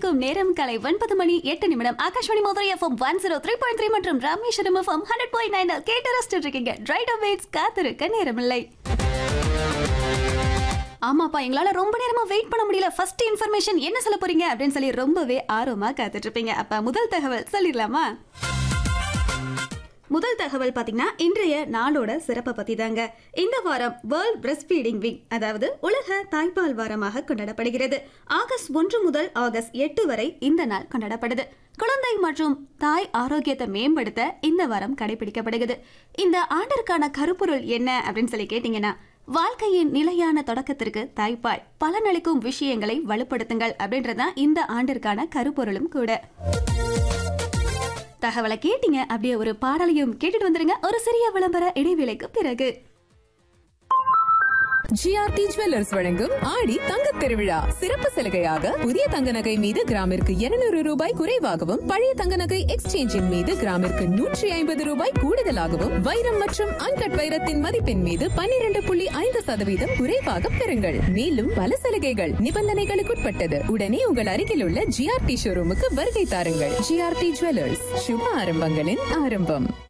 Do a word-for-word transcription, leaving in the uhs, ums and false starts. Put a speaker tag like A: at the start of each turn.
A: கொண்டிருக்கும் நேரம் காலை ஒன்பது மணி எட்டு நிமிடம். Akashvani Madurai FM one zero three point three மற்றும் Rameswaram FM hundred point nine கேட்டு ரசிச்சுட்டு இருக்கீங்க. ரைட் அப்டேட்ஸ் காத்திருக்க நேரமில்லை. ஆமாப்பா, எங்களால ரொம்ப நேரமா வெயிட் பண்ண முடியல. ஃபர்ஸ்ட் இன்ஃபர்மேஷன் என்ன சொல்ல போறீங்க அப்படின்னு சொல்லி ரொம்பவே ஆர்வமா காத்துட்டு இருப்பீங்க. அப்ப முதல் தகவல் சொல்லிடலாமா? முதல் தகவல் பாத்தீங்கன்னா இன்றைய நாளோட சிறப்பை பத்தி தாங்க. இந்த வாரம் வேர்ல்ட் பிரஸ்ட் ஃபீடிங் வீக், அதாவது உலக தாய்ப்பால் வாரமாக கொண்டாடப்படுகிறது. ஆகஸ்ட் ஒன்று முதல் ஆகஸ்ட் எட்டு வரை இந்த நாள் கொண்டாடப்படுது. குழந்தை மற்றும் தாய் ஆரோக்கியத்தை மேம்படுத்த இந்த வாரம் கடைபிடிக்கப்படுகிறது. இந்த ஆண்டிற்கான கருப்பொருள் என்ன அப்படின்னு சொல்லி கேட்டீங்கன்னா, வாழ்க்கையின் நிலையான தொடக்கத்திற்கு தாய்ப்பால் பலனளிக்கும் விஷயங்களை வலுப்படுத்துங்கள் அப்படின்றதான் இந்த ஆண்டிற்கான கருப்பொருளும் கூட. தகவலை கேட்டீங்க, அப்படியே ஒரு பாடலையும் கேட்டுட்டு வந்துருங்க ஒரு சிறிய விளம்பர இடைவேளைக்கு பிறகு.
B: ஜிஆர்டி ஜுவல்லர்ஸ் வழங்கும் ஆடி தங்க திருவிழா சிறப்பு சலுகையாக புதிய தங்க நகை மீது கிராமிற்கு இருநூறு ரூபாய் குறைவாகவும், பழைய தங்க நகை எக்ஸ்சேஞ்சின் மீது கிராமிற்கு நூற்றி ஐம்பது ரூபாய் கூடுதலாகவும், வைரம் மற்றும் அன்கட் வைரத்தின் மதிப்பின் மீது பன்னிரண்டு புள்ளி ஐந்து சதவீதம் குறைவாக பெறுங்கள். மேலும் பல சலுகைகள் நிபந்தனைகளுக்குட்பட்டது. உடனே உங்கள் அருகில் உள்ள ஜிஆர்டி ஷோரூமுக்கு வருகை தாருங்கள். ஜிஆர்டி ஜுவல்லர்ஸ், சுப ஆரம்பங்களின் ஆரம்பம்.